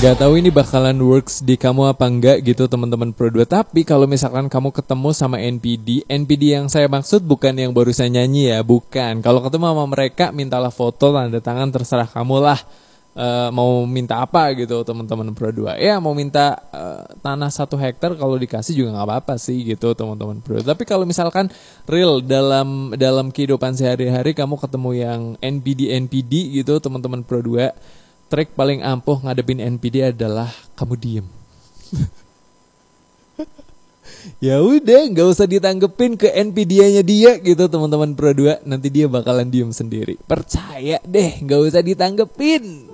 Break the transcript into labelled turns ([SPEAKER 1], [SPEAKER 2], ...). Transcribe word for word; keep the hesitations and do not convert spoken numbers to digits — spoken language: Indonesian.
[SPEAKER 1] Gak tahu ini bakalan works di kamu apa enggak gitu teman-teman Pro dua. Tapi kalau misalkan kamu ketemu sama N P D, N P D yang saya maksud bukan yang barusan nyanyi ya, bukan. Kalau ketemu sama mereka, mintalah foto, tanda tangan, terserah kamu lah. Uh, mau minta apa gitu teman-teman Pro dua. Ya mau minta uh, tanah satu hektar, kalau dikasih juga nggak apa-apa sih gitu teman-teman Pro dua. Tapi kalau misalkan real dalam dalam kehidupan sehari-hari kamu ketemu yang N P D N P D gitu teman-teman Pro dua, trik paling ampuh ngadepin N P D adalah kamu diem. Ya udah, nggak usah ditanggepin ke N P D-nya dia gitu teman-teman Pro dua, nanti dia bakalan diem sendiri. Percaya deh, nggak usah ditanggepin.